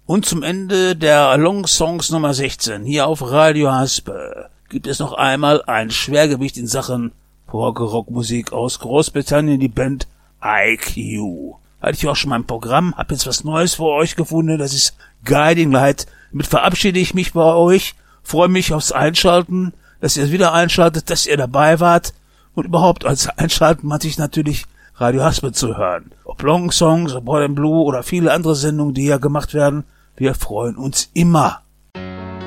Und zum Ende der Long Songs Nummer 16 hier auf Radio Haspe gibt es noch einmal ein Schwergewicht in Sachen Prog-Rock-Musik aus Großbritannien, die Band IQ. Hatte ich auch schon mal im Programm, hab jetzt was Neues für euch gefunden, das ist Guiding Light. Damit verabschiede ich mich bei euch, freue mich aufs Einschalten, dass ihr wieder einschaltet, dass ihr dabei wart und überhaupt als Einschalten man sich natürlich Radio Haspe zu hören. Ob Long Songs, Boy and Blue oder viele andere Sendungen, die hier gemacht werden, wir freuen uns immer.